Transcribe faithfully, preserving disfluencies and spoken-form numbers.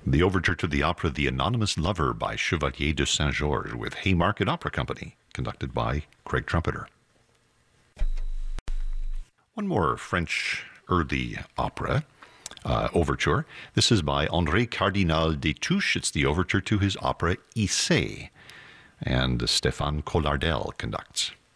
The overture to the opera The Anonymous Lover by Chevalier de Saint-Georges with Haymarket Opera Company, conducted by Craig Trumpeter. One more French early opera uh, overture. This is by André Cardinal Destouches. It's the overture to his opera Isée, and Stéphane Collardel conducts.